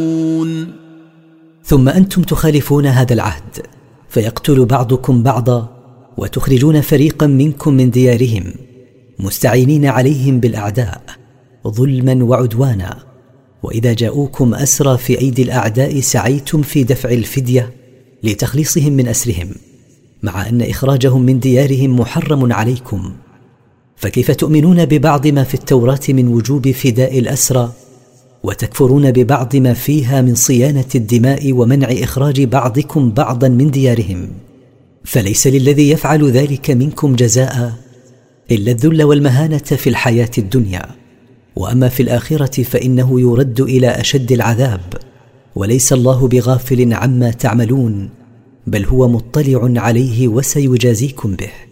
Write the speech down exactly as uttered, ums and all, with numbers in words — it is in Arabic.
ثم أنتم تخالفون هذا العهد، فيقتل بعضكم بعضا وتخرجون فريقا منكم من ديارهم مستعينين عليهم بالأعداء ظلما وعدوانا، وإذا جاءوكم أسرى في أيدي الأعداء سعيتم في دفع الفدية لتخليصهم من أسرهم، مع أن إخراجهم من ديارهم محرم عليكم. فكيف تؤمنون ببعض ما في التوراة من وجوب فداء الأسرى وتكفرون ببعض ما فيها من صيانة الدماء ومنع إخراج بعضكم بعضا من ديارهم؟ فليس للذي يفعل ذلك منكم جزاء إلا الذل والمهانة في الحياة الدنيا، وأما في الآخرة فإنه يرد إلى أشد العذاب، وليس الله بغافل عما تعملون، بل هو مطلع عليه وسيجازيكم به.